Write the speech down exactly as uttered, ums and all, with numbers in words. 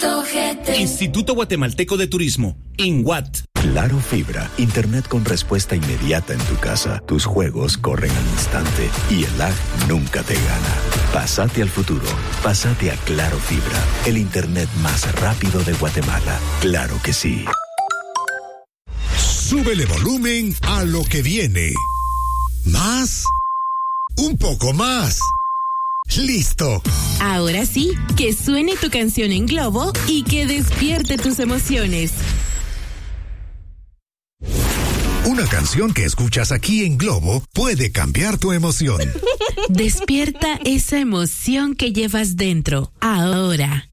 Instituto Guatemalteco de Turismo, INGUAT. Claro Fibra, internet con respuesta inmediata en tu casa. Tus juegos corren al instante y el lag nunca te gana. Pásate al futuro. Pásate a Claro Fibra, el internet más rápido de Guatemala. Claro que sí. Súbele volumen a lo que viene. Más. Un poco más. Listo. Ahora sí, que suene tu canción en Globo y que despierte tus emociones. Una canción que escuchas aquí en Globo puede cambiar tu emoción. Despierta esa emoción que llevas dentro, ahora.